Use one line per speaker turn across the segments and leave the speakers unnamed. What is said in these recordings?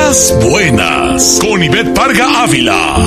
Puras buenas, con Ivette Parga Ávila.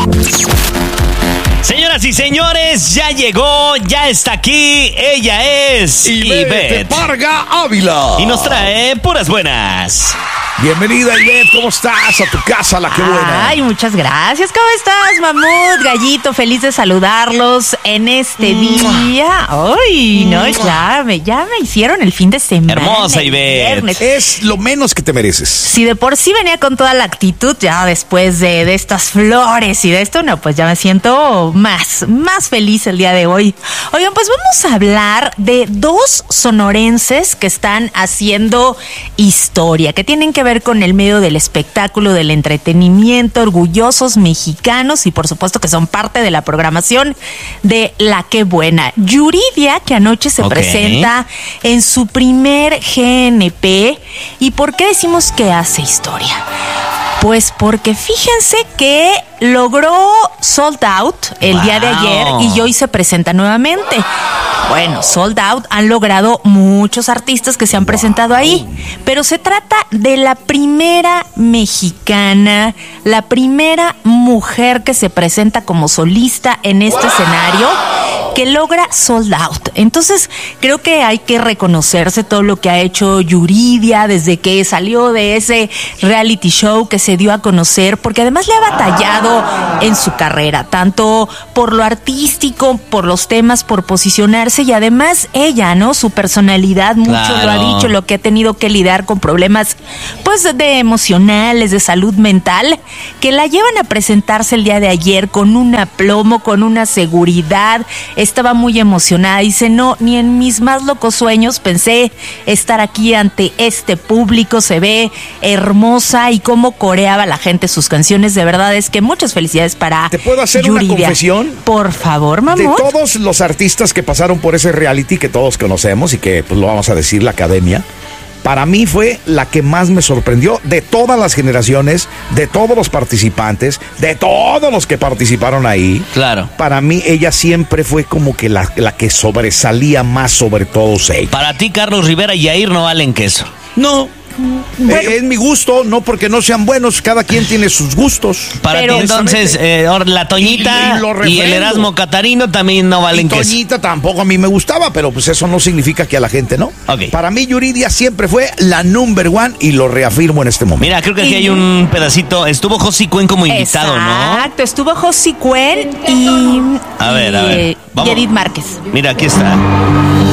Señoras y señores, ya llegó, ya está aquí. Ella es
Ivette Parga Ávila.
Y nos trae puras buenas.
Bienvenida, Ivette, ¿cómo estás? A tu casa, la que buena.
Ay, muchas gracias. ¿Cómo estás, Mamut, Gallito? Feliz de saludarlos en este día. Ay, no, ya me hicieron el fin de semana.
Hermosa, Ivette.
Es lo menos que te mereces.
Si de por sí venía con toda la actitud, ya después de estas flores y de esto, no, pues ya me siento más feliz el día de hoy. Oigan, pues vamos a hablar de dos sonorenses que están haciendo historia, que tienen que ver con el medio del espectáculo, del entretenimiento, orgullosos mexicanos y por supuesto que son parte de la programación de La Qué Buena. Yuridia, que anoche se presenta en su primer GNP. ¿Y por qué decimos que hace historia? Pues porque fíjense que logró sold out el día de ayer y hoy se presenta nuevamente. Bueno, sold out han logrado muchos artistas que se han presentado ahí, pero se trata de la primera mexicana, la primera mujer que se presenta como solista en este escenario, que logra sold out. Entonces, creo que hay que reconocerse todo lo que ha hecho Yuridia desde que salió de ese reality show que se dio a conocer, porque además le ha batallado en su carrera, tanto por lo artístico, por los temas, por posicionarse, y además ella, ¿no? Su personalidad, mucho lo ha dicho, lo que ha tenido que lidiar con problemas, pues, de emocionales, de salud mental, que la llevan a presentarse el día de ayer con un aplomo, con una seguridad. Estaba muy emocionada. Dice, no, ni en mis más locos sueños pensé estar aquí ante este público. Se ve hermosa y cómo coreaba la gente sus canciones. De verdad es que muchas felicidades para
¿Te puedo hacer
Yuridia.
una confesión?
Por favor, mamá.
De todos los artistas que pasaron por ese reality que todos conocemos y que, pues, lo vamos a decir, la academia, para mí fue la que más me sorprendió de todas las generaciones, de todos los participantes, de todos los que participaron ahí.
Claro.
Para mí ella siempre fue como que la que sobresalía más sobre todos ellos.
Para ti, Carlos Rivera y Yair no valen queso.
No. Bueno, es mi gusto, no porque no sean buenos, cada quien tiene sus gustos.
Para ti, entonces, la Toñita y el Erasmo Catarino también no valen queso.
Toñita tampoco a mí me gustaba, pero pues eso no significa que a la gente no.
Okay.
Para mí, Yuridia siempre fue la number one y lo reafirmo en este momento.
Mira, creo que aquí hay un pedacito. Estuvo Josie Cuen como invitado, ¿no?
Exacto, estuvo Josie Cuen y
A ver.
y Edith Márquez.
Mira, aquí está.